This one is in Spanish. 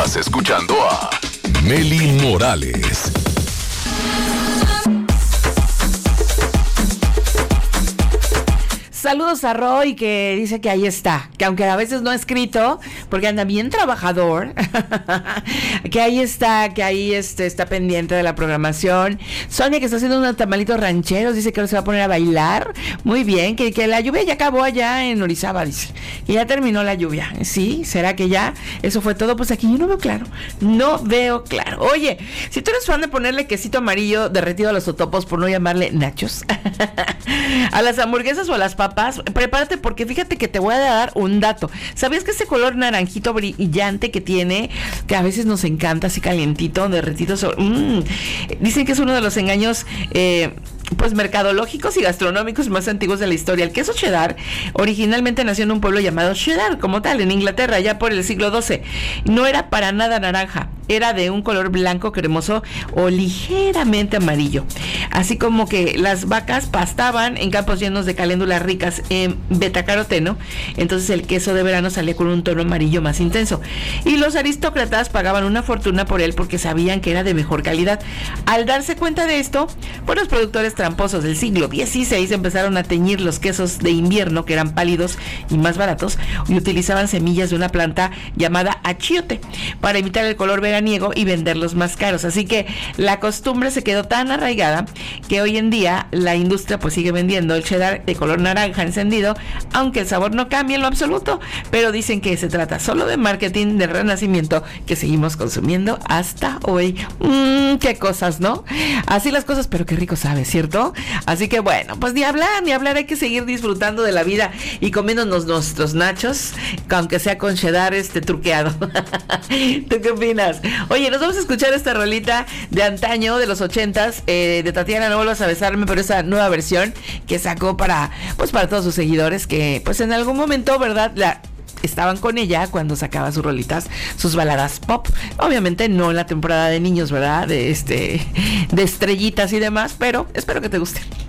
Estás escuchando a Meli Morales. Saludos a Roy, que dice que ahí está, que aunque a veces no ha escrito, porque anda bien trabajador, que ahí está, que ahí está pendiente de la programación. Sonia, que está haciendo unos tamalitos rancheros, dice que ahora se va a poner a bailar. Muy bien, que la lluvia ya acabó allá en Orizaba, dice, que ya terminó la lluvia. ¿Sí? ¿Será que ya? Eso fue todo. Pues aquí yo no veo claro. Oye, si tú eres fan de ponerle quesito amarillo derretido a los totopos, por no llamarle nachos, a las hamburguesas o a las papas, prepárate, porque fíjate que te voy a dar un dato. ¿Sabías que ese color naranjito brillante que tiene, que a veces nos encanta, así calientito, derretido, dicen que es uno de los engaños pues mercadológicos y gastronómicos más antiguos de la historia? El queso cheddar originalmente nació en un pueblo llamado Cheddar, como tal, en Inglaterra, ya por el siglo XII. No era para nada naranja, era de un color blanco cremoso o ligeramente amarillo. Así como que las vacas pastaban en campos llenos de caléndulas ricas en betacaroteno, entonces el queso de verano salía con un tono amarillo más intenso. Y los aristócratas pagaban una fortuna por él porque sabían que era de mejor calidad. Al darse cuenta de esto, pues los productores tramposos del siglo XVI empezaron a teñir los quesos de invierno, que eran pálidos y más baratos, y utilizaban semillas de una planta llamada achiote para imitar el color veraniego y venderlos más caros. Así que la costumbre se quedó tan arraigada que hoy en día la industria pues sigue vendiendo el cheddar de color naranja encendido, aunque el sabor no cambia en lo absoluto, pero dicen que se trata solo de marketing de renacimiento que seguimos consumiendo hasta hoy. Qué cosas, ¿no? Así las cosas, pero qué rico sabe, ¿cierto? Así que bueno, pues ni hablar, hay que seguir disfrutando de la vida y comiéndonos nuestros nachos, aunque sea con cheddar truqueado. ¿Tú qué opinas? Oye, nos vamos a escuchar esta rolita de antaño, de los 80s, de Tatiana, No Vuelvas a Besarme, pero esa nueva versión que sacó para todos sus seguidores que pues en algún momento, ¿verdad?, estaban con ella cuando sacaba sus rolitas, sus baladas pop. Obviamente no en la temporada de niños, ¿verdad?, de estrellitas y demás, pero espero que te guste.